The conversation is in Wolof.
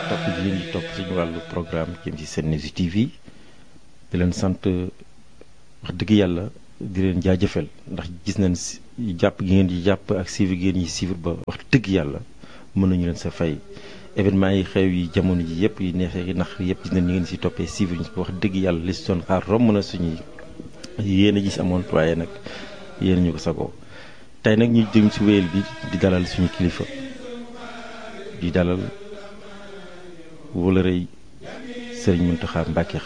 topp gi ngeen di topp suñu wàllu programme jëm ci Senews TV di leen sant wax dëgg yàlla di leen jaajëfal ndax gis nañ jàpp gi ngeen di jàpp ak suivre gi ngeen ñi suivre ba wax dëgg yàlla mën nañu leen sa fay événement yi xew yi jamono ji yëpp yi neexee nax yëpp gis nañ ñu ngeen si toppee suivre ñu wax dëgg yàlla li si doon xaar romb na suñuy yéen a gis amoon waaye nag yéen ñu ko sagoo tey nag ñu jëm si wéyal bi di dalal suñu kilifa di dalal wala rëy Serigne Mountakha Mbacké